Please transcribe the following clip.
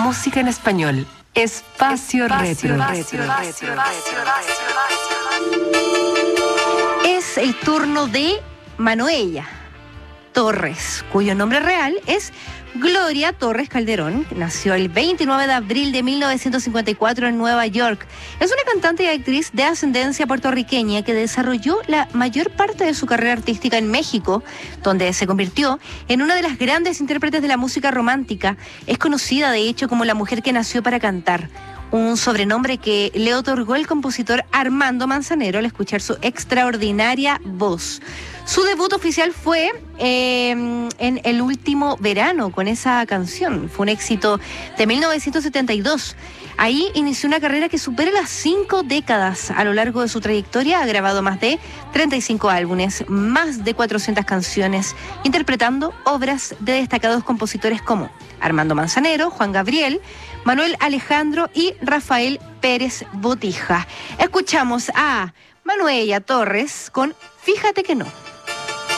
música en español. Espacio Retro. Es el turno de Manuela Torres, cuyo nombre real es Gloria Torres Calderón. Nació el 29 de abril de 1954 en Nueva York. Es una cantante y actriz de ascendencia puertorriqueña que desarrolló la mayor parte de su carrera artística en México, donde se convirtió en una de las grandes intérpretes de la música romántica. Es conocida, de hecho, como la mujer que nació para cantar, un sobrenombre que le otorgó el compositor Armando Manzanero al escuchar su extraordinaria voz. Su debut oficial fue en El último verano, con esa canción. Fue un éxito de 1972. Ahí inició una carrera que supera las 5 décadas. A lo largo de su trayectoria ha grabado más de 35 álbumes, más de 400 canciones, interpretando obras de destacados compositores como Armando Manzanero, Juan Gabriel, Manuel Alejandro y Rafael Pérez Botija. Escuchamos a Manuela Torres con Fíjate que no.